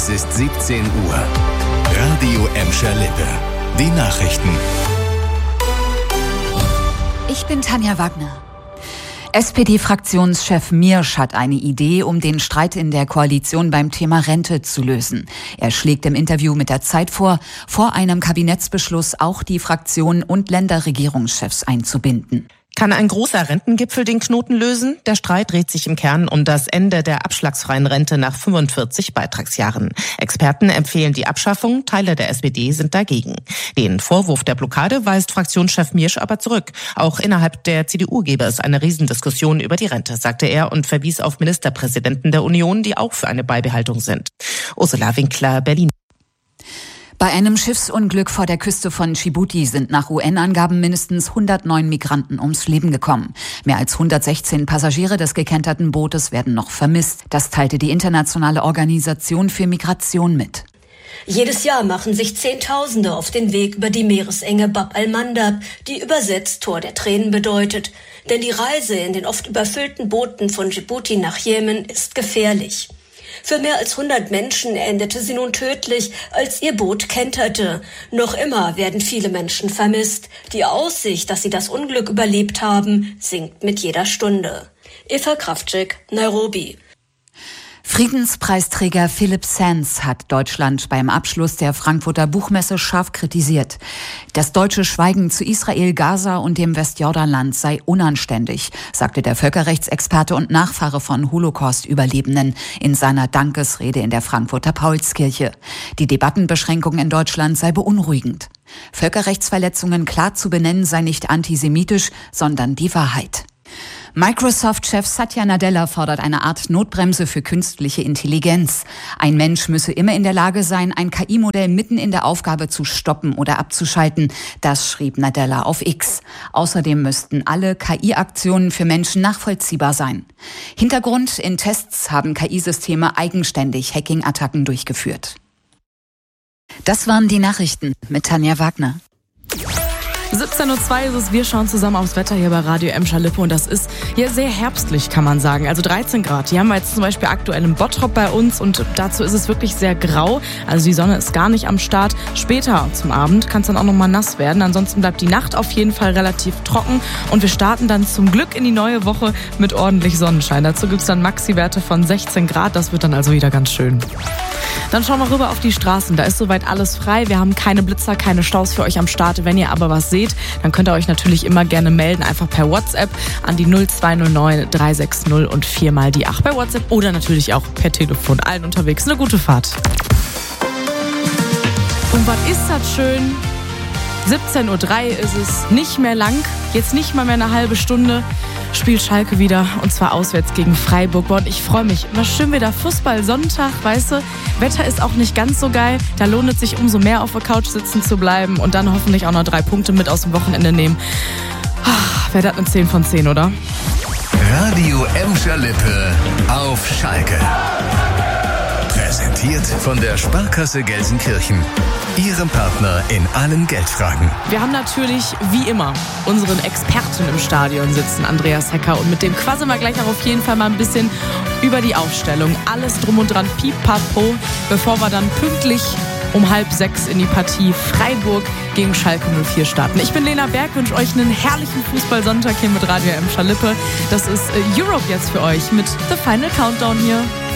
Es ist 17 Uhr. Radio Emscher Lippe. Die Nachrichten. Ich bin Tanja Wagner. SPD-Fraktionschef Miersch hat eine Idee, um den Streit in der Koalition beim Thema Rente zu lösen. Er schlägt im Interview mit der Zeit vor einem Kabinettsbeschluss auch die Fraktionen und Länderregierungschefs einzubinden. Kann ein großer Rentengipfel den Knoten lösen? Der Streit dreht sich im Kern um das Ende der abschlagsfreien Rente nach 45 Beitragsjahren. Experten empfehlen die Abschaffung, Teile der SPD sind dagegen. Den Vorwurf der Blockade weist Fraktionschef Miersch aber zurück. Auch innerhalb der CDU gäbe es eine Riesendiskussion über die Rente, sagte er und verwies auf Ministerpräsidenten der Union, die auch für eine Beibehaltung sind. Ursula Winkler, Berlin. Bei einem Schiffsunglück vor der Küste von Djibouti sind nach UN-Angaben mindestens 109 Migranten ums Leben gekommen. Mehr als 116 Passagiere des gekenterten Bootes werden noch vermisst. Das teilte die Internationale Organisation für Migration mit. Jedes Jahr machen sich Zehntausende auf den Weg über die Meeresenge Bab al-Mandab, die übersetzt Tor der Tränen bedeutet. Denn die Reise in den oft überfüllten Booten von Djibouti nach Jemen ist gefährlich. Für mehr als 100 Menschen endete sie nun tödlich, als ihr Boot kenterte. Noch immer werden viele Menschen vermisst. Die Aussicht, dass sie das Unglück überlebt haben, sinkt mit jeder Stunde. Eva Kraftschick, Nairobi. Friedenspreisträger Philipp Sands hat Deutschland beim Abschluss der Frankfurter Buchmesse scharf kritisiert. Das deutsche Schweigen zu Israel, Gaza und dem Westjordanland sei unanständig, sagte der Völkerrechtsexperte und Nachfahre von Holocaust-Überlebenden in seiner Dankesrede in der Frankfurter Paulskirche. Die Debattenbeschränkung in Deutschland sei beunruhigend. Völkerrechtsverletzungen klar zu benennen sei nicht antisemitisch, sondern die Wahrheit. Microsoft-Chef Satya Nadella fordert eine Art Notbremse für künstliche Intelligenz. Ein Mensch müsse immer in der Lage sein, ein KI-Modell mitten in der Aufgabe zu stoppen oder abzuschalten. Das schrieb Nadella auf X. Außerdem müssten alle KI-Aktionen für Menschen nachvollziehbar sein. Hintergrund: in Tests haben KI-Systeme eigenständig Hacking-Attacken durchgeführt. Das waren die Nachrichten mit Tanja Wagner. 17:02 Uhr ist es. Wir schauen zusammen aufs Wetter hier bei Radio Emscher Lippe und das ist hier sehr herbstlich, kann man sagen. Also 13 Grad. Die haben wir jetzt zum Beispiel aktuell im Bottrop bei uns und dazu ist es wirklich sehr grau. Also die Sonne ist gar nicht am Start. Später zum Abend kann es dann auch nochmal nass werden. Ansonsten bleibt die Nacht auf jeden Fall relativ trocken und wir starten dann zum Glück in die neue Woche mit ordentlich Sonnenschein. Dazu gibt es dann Maxi-Werte von 16 Grad. Das wird dann also wieder ganz schön. Dann schauen wir rüber auf die Straßen. Da ist soweit alles frei. Wir haben keine Blitzer, keine Staus für euch am Start. Wenn ihr aber was seht, dann könnt ihr euch natürlich immer gerne melden. Einfach per WhatsApp an die 0209 360 und 4 mal die 8 bei WhatsApp oder natürlich auch per Telefon. Allen unterwegs eine gute Fahrt. Und was ist das schön? 17:03 Uhr ist es, nicht mehr lang, jetzt nicht mal mehr eine halbe Stunde, spielt Schalke wieder und zwar auswärts gegen Freiburg. Und ich freue mich, was schön wieder, Fußball, Sonntag, weißt du, Wetter ist auch nicht ganz so geil, da lohnt es sich umso mehr auf der Couch sitzen zu bleiben und dann hoffentlich auch noch 3 Punkte mit aus dem Wochenende nehmen. Wäre das eine 10 von 10, oder? Radio Emscher Lippe auf Schalke. Präsentiert von der Sparkasse Gelsenkirchen. Ihrem Partner in allen Geldfragen. Wir haben natürlich, wie immer, unseren Experten im Stadion sitzen, Andreas Hecker. Und mit dem quasseln wir gleich auch auf jeden Fall mal ein bisschen über die Aufstellung. Alles drum und dran, pipapo, bevor wir dann pünktlich um 5:30 in die Partie Freiburg gegen Schalke 04 starten. Ich bin Lena Berg, wünsche euch einen herrlichen Fußballsonntag hier mit Radio Emscher Lippe. Das ist Europe jetzt für euch mit The Final Countdown hier.